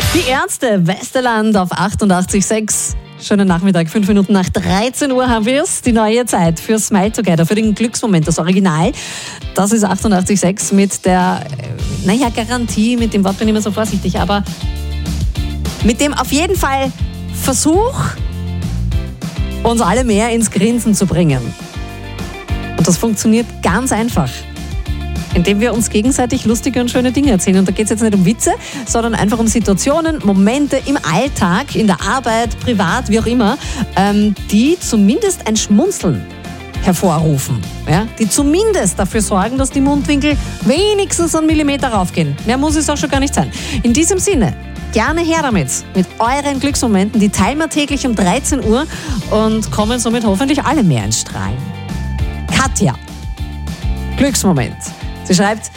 Die Ärzte, Westerland auf 88,6. Schönen Nachmittag, 5 Minuten nach 13 Uhr haben wir es. Die neue Zeit für Smile Together, für den Glücksmoment, das Original. Das ist 88,6 mit der, Garantie, mit dem Wort bin ich immer so vorsichtig, aber mit dem auf jeden Fall Versuch, uns alle mehr ins Grinsen zu bringen. Und das funktioniert ganz einfach, indem wir uns gegenseitig lustige und schöne Dinge erzählen. Und da geht es jetzt nicht um Witze, sondern einfach um Situationen, Momente im Alltag, in der Arbeit, privat, wie auch immer, die zumindest ein Schmunzeln hervorrufen. Ja? Die zumindest dafür sorgen, dass die Mundwinkel wenigstens einen Millimeter raufgehen. Mehr muss es auch schon gar nicht sein. In diesem Sinne, gerne her damit, mit euren Glücksmomenten. Die teilen wir täglich um 13 Uhr und kommen somit hoffentlich alle mehr ins Strahlen. Katja, Glücksmoment. Sie schreibt,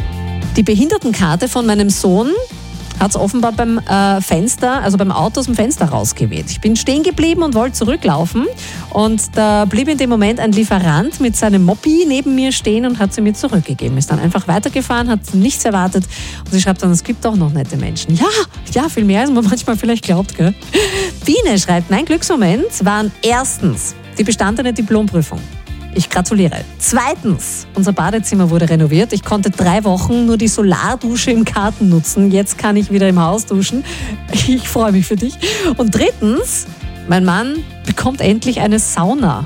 die Behindertenkarte von meinem Sohn hat es offenbar beim Fenster, also beim Auto aus dem Fenster rausgeweht. Ich bin stehen geblieben und wollte zurücklaufen und da blieb in dem Moment ein Lieferant mit seinem Moppi neben mir stehen und hat sie mir zurückgegeben. Ist dann einfach weitergefahren, hat nichts erwartet und sie schreibt dann, es gibt auch noch nette Menschen. Ja, viel mehr als man manchmal vielleicht glaubt, gell? Biene schreibt, mein Glücksmoment waren erstens die bestandene Diplomprüfung. Ich gratuliere. Zweitens, unser Badezimmer wurde renoviert. Ich konnte 3 Wochen nur die Solardusche im Garten nutzen. Jetzt kann ich wieder im Haus duschen. Ich freue mich für dich. Und drittens, mein Mann bekommt endlich eine Sauna.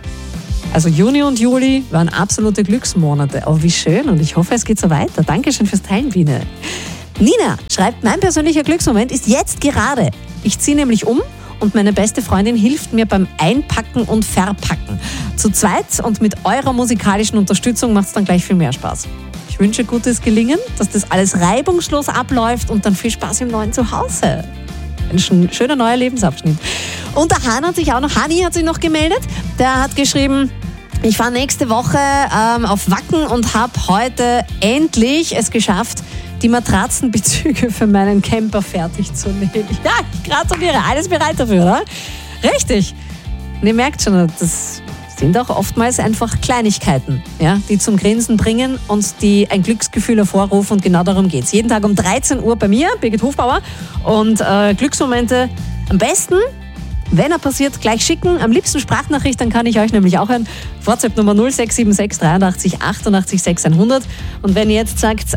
Also Juni und Juli waren absolute Glücksmonate. Oh, wie schön und ich hoffe, es geht so weiter. Dankeschön fürs Teilen, Biene. Nina schreibt, mein persönlicher Glücksmoment ist jetzt gerade. Ich ziehe nämlich um und meine beste Freundin hilft mir beim Einpacken und Verpacken. Zu zweit und mit eurer musikalischen Unterstützung macht es dann gleich viel mehr Spaß. Ich wünsche gutes Gelingen, dass das alles reibungslos abläuft und dann viel Spaß im neuen Zuhause. Ein schöner neuer Lebensabschnitt. Und der Hani hat sich noch gemeldet. Der hat geschrieben, ich fahre nächste Woche auf Wacken und habe heute endlich es geschafft, die Matratzenbezüge für meinen Camper fertig zu nähen. Ja, ich gratuliere. Alles bereit dafür, oder? Richtig. Und ihr merkt schon, das sind auch oftmals einfach Kleinigkeiten, ja, die zum Grinsen bringen und die ein Glücksgefühl hervorrufen. Und genau darum geht's. Jeden Tag um 13 Uhr bei mir, Birgit Hofbauer. Und Glücksmomente am besten, wenn er passiert, gleich schicken. Am liebsten Sprachnachricht, dann kann ich euch nämlich auch hören. WhatsApp Nummer 0676 83 88 600. Und wenn ihr jetzt sagt,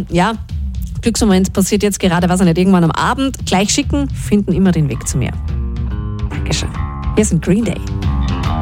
Glücksmoment passiert jetzt gerade, weiß ich nicht, irgendwann am Abend, gleich schicken, finden immer den Weg zu mir. Dankeschön. Hier sind Green Day.